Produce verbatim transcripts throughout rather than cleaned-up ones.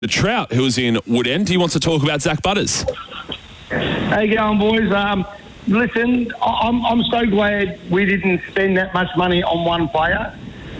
The Trout, who's in Woodend, he wants to talk about Zach Butters. How you going, boys? Um, listen, I'm, I'm so glad we didn't spend that much money on one player.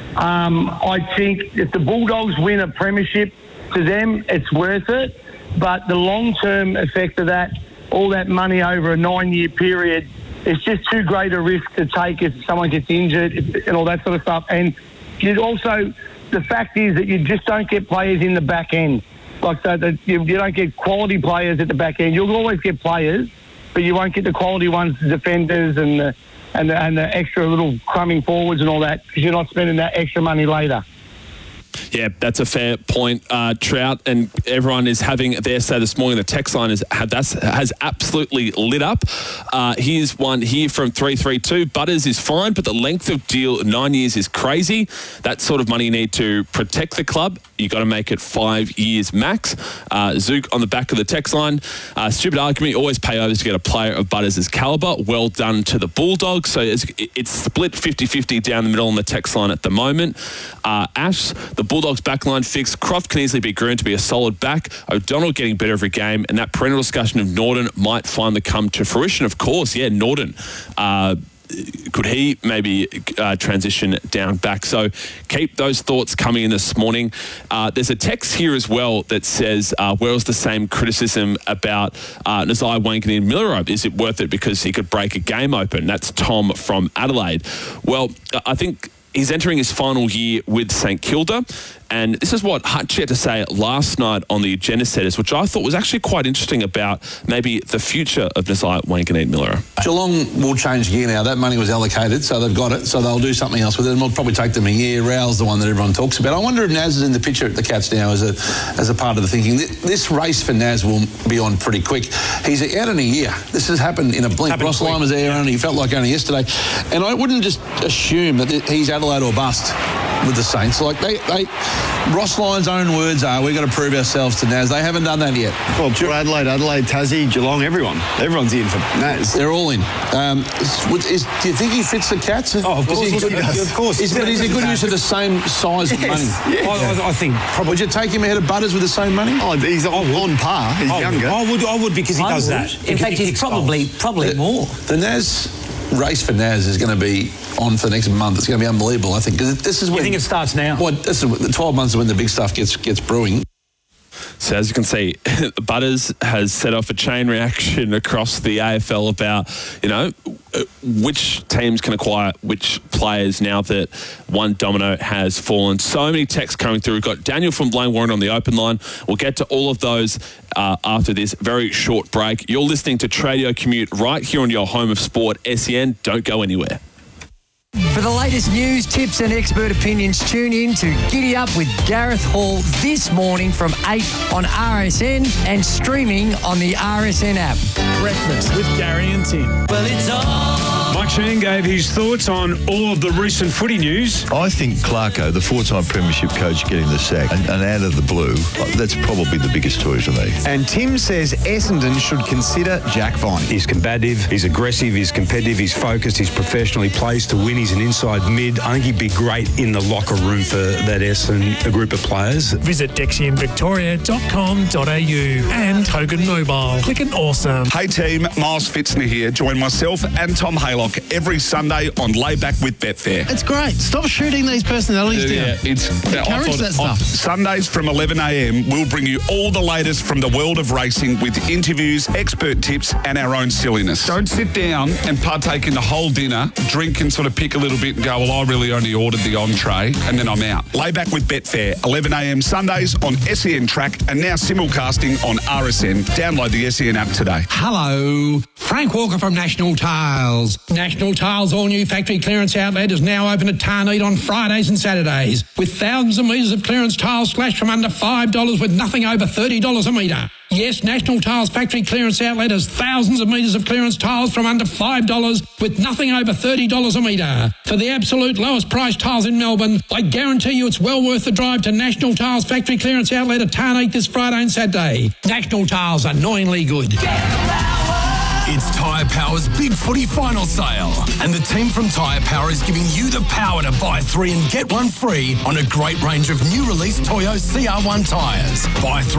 Um, I think if the Bulldogs win a premiership, to them, it's worth it. But the long-term effect of that, all that money over a nine-year period, it's just too great a risk to take if someone gets injured and all that sort of stuff. And you also, the fact is that you just don't get players in the back end. Like so that you, you don't get quality players at the back end. You'll always get players, but you won't get the quality ones, the defenders and the, and the, and the extra little crumbing forwards and all that, because you're not spending that extra money later. Yeah, that's a fair point, uh, Trout, and everyone is having their say this morning. The text line is, that's, has absolutely lit up. Uh, here's one here from three three two. Butters is fine, but the length of deal, nine years, is crazy. That sort of money you need to protect the club. You got to make it five years max. Uh, Zook on the back of the text line. Uh, stupid argument, you always pay overs to get a player of Butters' calibre. Well done to the Bulldogs. So it's, it's split fifty-fifty down the middle on the text line at the moment. Uh, Ash, the Bulldogs backline fixed. Croft can easily be groomed to be a solid back. O'Donnell getting better every game, and that perennial discussion of Norton might finally come to fruition. Of course, yeah, Norton. Uh, could he maybe uh, transition down back? So keep those thoughts coming in this morning. Uh, there's a text here as well that says, uh, where was the same criticism about uh, Nazai Wanganeen-Milera? Is it worth it because he could break a game open? That's Tom from Adelaide. Well, I think he's entering his final year with St Kilda, and this is what Hutch had to say last night on the agenda setters, which I thought was actually quite interesting about maybe the future of Nazai Wanganeen-Milera. Geelong will change gear now. That money was allocated, so they've got it, so they'll do something else with it, and it'll probably take them a year. Raoul's the one that everyone talks about. I wonder if Naz is in the picture at the Cats now as a as a part of the thinking. This race for Naz will be on pretty quick. He's out in a year. This has happened in a blink. Happened Ross quick. Lyon was there, and he felt like only yesterday. And I wouldn't just assume that he's Adelaide or bust with the Saints. Like they, they Ross Lyon's own words are, we've got to prove ourselves to Naz. They haven't done that yet. Well, Adelaide, Adelaide, Tassie, Geelong, everyone. Everyone's in for Naz. They're all in. Um, is, is, do you think he fits the Cats? Oh, of course he, he does. Of course. Is, but is he good use of the same size yes. of money? Yeah. I, I think probably. Would you take him ahead of Butters with the same money? Oh, he's on, on par. He's I younger. Would. I would. I would because he I does would. that. In fact, he's probably probably the, more. The Naz race for Naz is going to be on for the next month. It's going to be unbelievable, I think. Because this is when you think it starts now? Well, this is the twelve months is when the big stuff gets gets brewing. So as you can see, Butters has set off a chain reaction across the A F L about, you know, which teams can acquire which players now that one domino has fallen. So many texts coming through. We've got Daniel from Blaine Warren on the open line. We'll get to all of those uh, after this very short break. You're listening to Tradio Commute right here on your home of sport, S E N. Don't go anywhere. For the latest news, tips and expert opinions, tune in to Giddy Up with Gareth Hall this morning from eight on R S N and streaming on the R S N app. Breakfast with Gary and Tim. Well, it's on. Mike Sheehan gave his thoughts on all of the recent footy news. I think Clarko, the four-time premiership coach, getting the sack, and, and out of the blue, that's probably the biggest story to me. And Tim says Essendon should consider Jack Vine. He's combative, he's aggressive, he's competitive, he's focused, he's professional, he plays to win, he's an inside mid. I think he'd be great in the locker room for that Essendon a group of players. Visit dexian victoria dot com dot a u and Hogan Mobile. Click an awesome. Hey team, Miles Fitzner here. Join myself and Tom Haylock every Sunday on Layback with Betfair. It's great. Stop shooting these personalities down. Yeah, it's encourage that stuff. Sundays from eleven a m, we'll bring you all the latest from the world of racing with interviews, expert tips, and our own silliness. Don't sit down and partake in the whole dinner, drink and sort of pick a little bit and go, well, I really only ordered the entree, and then I'm out. Layback with Betfair, eleven a m Sundays on S E N Track and now simulcasting on R S N. Download the S E N app today. Hello, Frank Walker from National Tiles. National Tiles' all-new factory clearance outlet is now open at Tarneed on Fridays and Saturdays, with thousands of metres of clearance tiles slashed from under five dollars with nothing over thirty dollars a metre. Yes, National Tiles factory clearance outlet has thousands of metres of clearance tiles from under five dollars with nothing over thirty dollars a metre. For the absolute lowest price tiles in Melbourne, I guarantee you it's well worth the drive to National Tiles factory clearance outlet at Tarneed this Friday and Saturday. National Tiles, annoyingly good. It's Tyre Power's Big Footy Final Sale. And the team from Tyre Power is giving you the power to buy three and get one free on a great range of new release Toyo C R one tyres. Buy three